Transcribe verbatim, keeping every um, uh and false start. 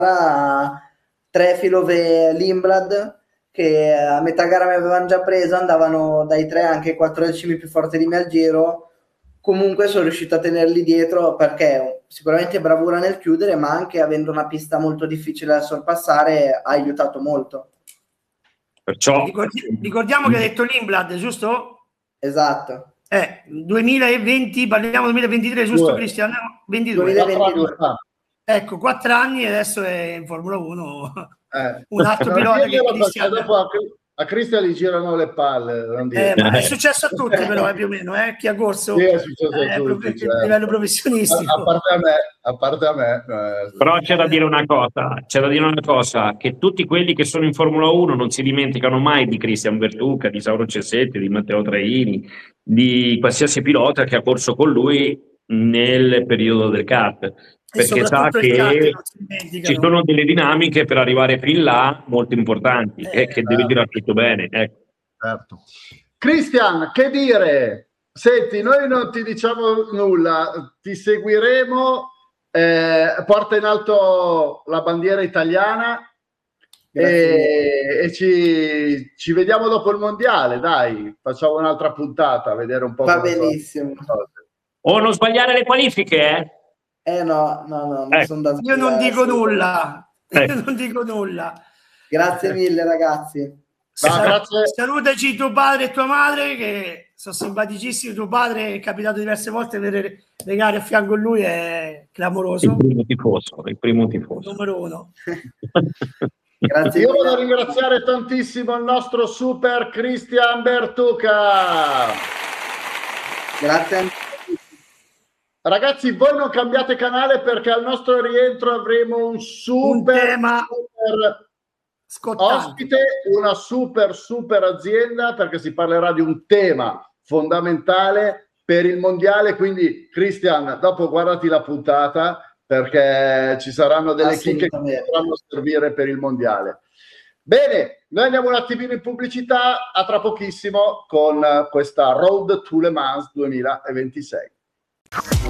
Trefilov e Lindblad, che a metà gara mi avevano già preso, andavano dai tre anche quattro decimi più forti di me al giro. Comunque sono riuscito a tenerli dietro perché sicuramente bravura nel chiudere, ma anche avendo una pista molto difficile da sorpassare ha aiutato molto. Perciò Ricordi, ricordiamo che ha detto Lindblad, giusto? Esatto. Eh, duemilaventi, parliamo duemilaventitré, giusto Due. Cristian? ventidue. duemilaventidue. Ecco, quattro anni e adesso è in Formula uno. Eh. Un altro pilota che Cristian... Dopo a, a Cristian gli girano le palle. Non dire. Eh, ma è successo a tutti però, eh, più o meno, eh? Chi ha corso sì, è successo a eh, tutti, prof... certo. a livello professionistico. A, a parte a me, a parte a me. Eh. Però c'è da dire una cosa, c'è da dire una cosa, che tutti quelli che sono in Formula uno non si dimenticano mai di Christian Bertucca, di Sauro Cesetti, di Matteo Traini, di qualsiasi pilota che ha corso con lui nel periodo del kart, perché sa che ci sono delle dinamiche per arrivare fin là molto importanti eh, e che certo. deve tirare tutto bene. Ecco. Certo. Cristian, che dire? Senti, noi non ti diciamo nulla, ti seguiremo, eh, porta in alto la bandiera italiana e, e ci, ci vediamo dopo il mondiale, dai, facciamo un'altra puntata, a vedere un po'. Va benissimo. O non sbagliare le qualifiche, eh? Eh no, no, no, non eh. sono da Io non dico nulla, eh. Io non dico nulla. Grazie mille ragazzi. No, grazie. Salutaci tuo padre e tua madre che sono simpaticissimi. Tuo padre è capitato diverse volte vedere le gare a fianco a lui, è clamoroso. Il primo tifoso, il primo tifoso. Numero uno. Grazie. Io voglio ringraziare tantissimo il nostro super Christian Bertucca. Grazie. Ragazzi, voi non cambiate canale perché al nostro rientro avremo un super, un tema super scottante. Ospite, una super super azienda, perché si parlerà di un tema fondamentale per il mondiale. Quindi Christian, dopo guardati la puntata perché ci saranno delle chicche che potranno servire per il mondiale. Bene, noi andiamo un attimino in pubblicità, a tra pochissimo con questa Road to Le Mans duemilaventisei.